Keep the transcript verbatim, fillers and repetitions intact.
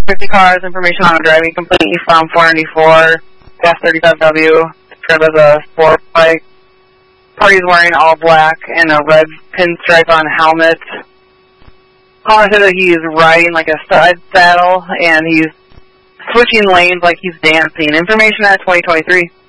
fifty cars, information on a driving complaint you found four ninety-four, gas thirty-five W, described as a sport bike. Party's wearing all black and a red pinstripe on helmet. Caller said that he is riding like a side saddle and he's switching lanes like he's dancing. Information at twenty twenty-three.